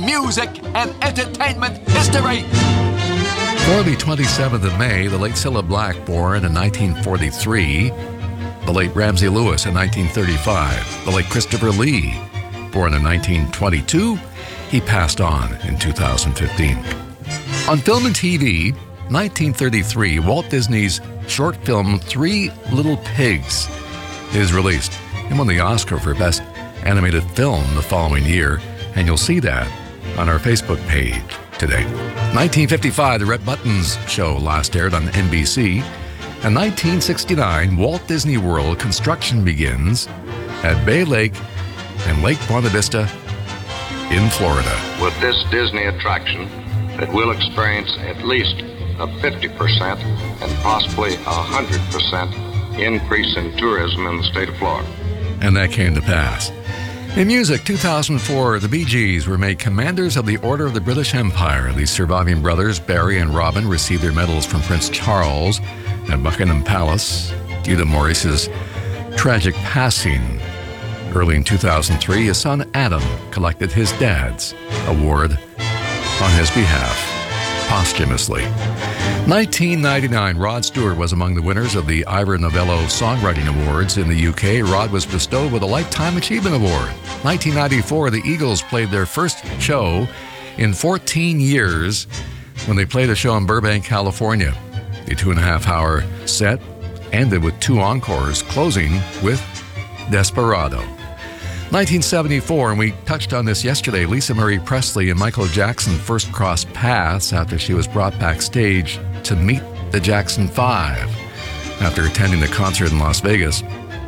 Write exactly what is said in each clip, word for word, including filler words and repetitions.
music and entertainment history. For the twenty-seventh of May, the late Cilla Black, born in nineteen forty-three. The late Ramsey Lewis in nineteen thirty-five. The late Christopher Lee, born in nineteen twenty-two. He passed on in two thousand fifteen. On film and T V, nineteen thirty-three, Walt Disney's short film Three Little Pigs is released and won the Oscar for Best Animated Film the following year, and you'll see that on our Facebook page today. nineteen fifty-five, The Red Buttons Show last aired on N B C. In nineteen sixty-nine, Walt Disney World construction begins at Bay Lake and Lake Buena Vista in Florida. With this Disney attraction, it will experience at least a fifty percent and possibly a one hundred percent increase in tourism in the state of Florida. And that came to pass. In music, two thousand four, the Bee Gees were made Commanders of the Order of the British Empire. These surviving brothers, Barry and Robin, received their medals from Prince Charles at Buckingham Palace due to Maurice's tragic passing. Early in two thousand three, his son Adam collected his dad's award on his behalf, posthumously. nineteen ninety-nine, Rod Stewart was among the winners of the Ivor Novello Songwriting Awards in the U K. Rod was bestowed with a Lifetime Achievement Award. nineteen ninety-four, the Eagles played their first show in fourteen years when they played a show in Burbank, California. The two and a half hour set ended with two encores, closing with Desperado. nineteen seventy-four, and we touched on this yesterday, Lisa Marie Presley and Michael Jackson first crossed paths after she was brought backstage to meet the Jackson Five. After attending the concert in Las Vegas,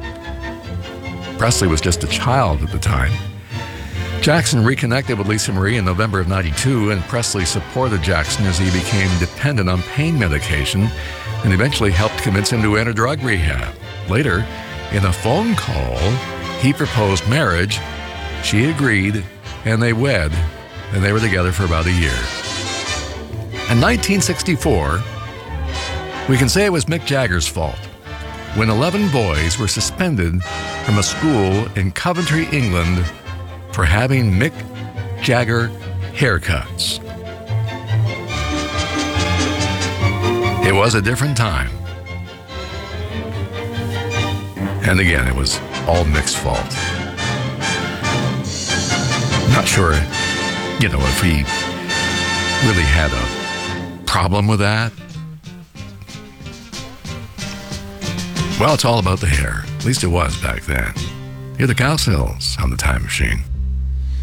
Presley was just a child at the time. Jackson reconnected with Lisa Marie in November of ninety-two, and Presley supported Jackson as he became dependent on pain medication and eventually helped convince him to enter drug rehab. Later, in a phone call, he proposed marriage. She agreed, and they wed, and they were together for about a year. In nineteen sixty-four, we can say it was Mick Jagger's fault when eleven boys were suspended from a school in Coventry, England, for having Mick Jagger haircuts. It was a different time. And again, it was all Mick's fault. Not sure, you know, if he really had a problem with that. Well, it's all about the hair. At least it was back then. Here are the Cowsills on the Time Machine.